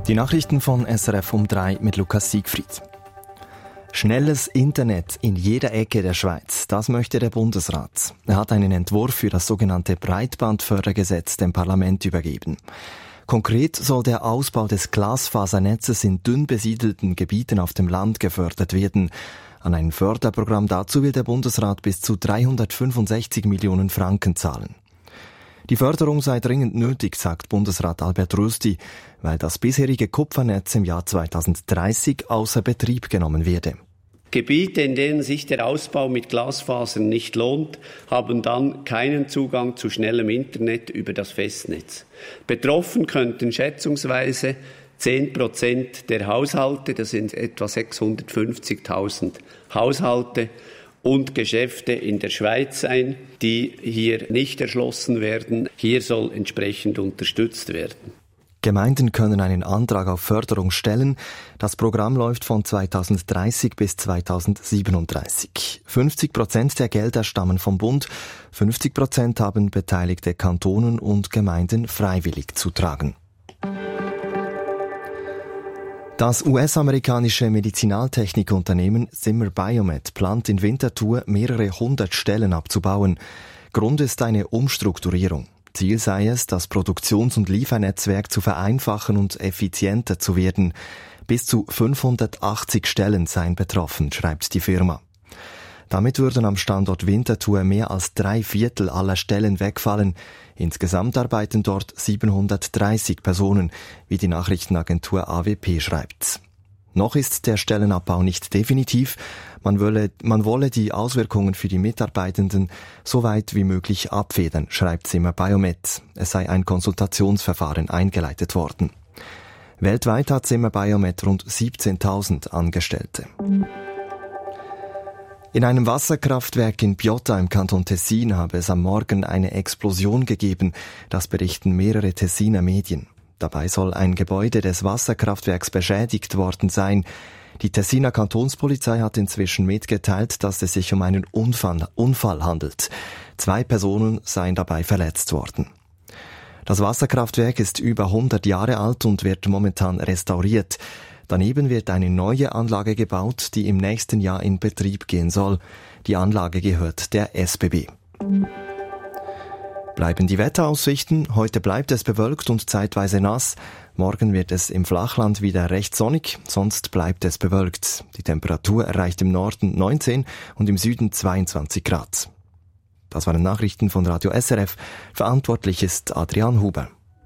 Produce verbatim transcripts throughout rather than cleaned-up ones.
Die Nachrichten von S R F um drei mit Lukas Siegfried. Schnelles Internet in jeder Ecke der Schweiz, das möchte der Bundesrat. Er hat einen Entwurf für das sogenannte Breitbandfördergesetz dem Parlament übergeben. Konkret soll der Ausbau des Glasfasernetzes in dünn besiedelten Gebieten auf dem Land gefördert werden. An ein Förderprogramm dazu will der Bundesrat bis zu dreihundertfünfundsechzig Millionen Franken zahlen. Die Förderung sei dringend nötig, sagt Bundesrat Albert Rösti, weil das bisherige Kupfernetz im Jahr zweitausenddreißig außer Betrieb genommen werde. Gebiete, in denen sich der Ausbau mit Glasfasern nicht lohnt, haben dann keinen Zugang zu schnellem Internet über das Festnetz. Betroffen könnten schätzungsweise zehn Prozent der Haushalte, das sind etwa sechshundertfünfzigtausend Haushalte, und Geschäfte in der Schweiz sein, die hier nicht erschlossen werden. Hier soll entsprechend unterstützt werden. Gemeinden können einen Antrag auf Förderung stellen. Das Programm läuft von zweitausenddreißig bis zweitausendsiebenunddreißig. fünfzig Prozent der Gelder stammen vom Bund, fünfzig Prozent haben beteiligte Kantonen und Gemeinden freiwillig zu tragen. Das U S-amerikanische Medizinaltechnikunternehmen Zimmer Biomet plant in Winterthur mehrere hundert Stellen abzubauen. Grund ist eine Umstrukturierung. Ziel sei es, das Produktions- und Liefernetzwerk zu vereinfachen und effizienter zu werden. Bis zu fünfhundertachtzig Stellen seien betroffen, schreibt die Firma. Damit würden am Standort Winterthur mehr als drei Viertel aller Stellen wegfallen. Insgesamt arbeiten dort siebenhundertdreißig Personen, wie die Nachrichtenagentur A W P schreibt. Noch ist der Stellenabbau nicht definitiv. Man wolle, man wolle die Auswirkungen für die Mitarbeitenden so weit wie möglich abfedern, schreibt Zimmer Biomet. Es sei ein Konsultationsverfahren eingeleitet worden. Weltweit hat Zimmer Biomet rund siebzehntausend Angestellte. In einem Wasserkraftwerk in Piotta im Kanton Tessin habe es am Morgen eine Explosion gegeben, das berichten mehrere Tessiner Medien. Dabei soll ein Gebäude des Wasserkraftwerks beschädigt worden sein. Die Tessiner Kantonspolizei hat inzwischen mitgeteilt, dass es sich um einen Unfall, Unfall handelt. Zwei Personen seien dabei verletzt worden. Das Wasserkraftwerk ist über hundert Jahre alt und wird momentan restauriert. Daneben wird eine neue Anlage gebaut, die im nächsten Jahr in Betrieb gehen soll. Die Anlage gehört der S B B. Bleiben die Wetteraussichten. Heute bleibt es bewölkt und zeitweise nass. Morgen wird es im Flachland wieder recht sonnig, sonst bleibt es bewölkt. Die Temperatur erreicht im Norden neunzehn und im Süden zweiundzwanzig Grad. Das waren Nachrichten von Radio S R F. Verantwortlich ist Adrian Huber.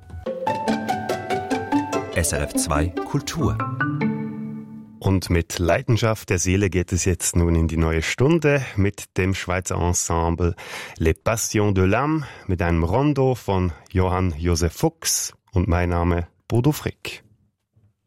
S R F zwei Kultur. Und mit Leidenschaft der Seele geht es jetzt nun in die neue Stunde mit dem Schweizer Ensemble Les Passions de l'Âme mit einem Rondo von Johann Josef Fuchs und mein Name Bodo Frick.